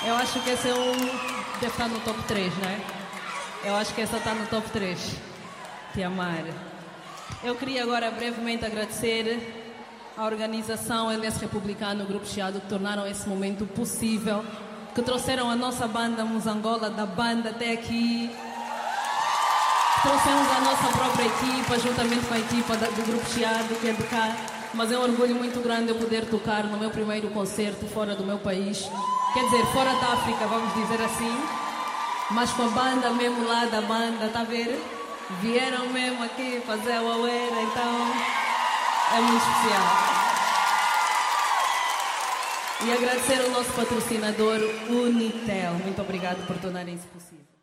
Eu acho que esse deve estar no top 3, né? Eu acho que essa está no top 3. Te amar. Eu queria agora brevemente agradecer a organização LS Republicano, o Grupo Chiado, que tornaram esse momento possível, que trouxeram a nossa banda Musangola da banda até aqui. Trouxemos a nossa própria equipa, juntamente com a equipa do Grupo Chiado, que é de cá. Mas é um orgulho muito grande eu poder tocar no meu primeiro concerto fora do meu país. Quer dizer, fora da África, vamos dizer assim. Mas com a banda mesmo lá da banda, tá a ver? Vieram mesmo aqui fazer a uauera, então é muito especial. E agradecer ao nosso patrocinador Unitel. Muito obrigado por tornarem isso possível.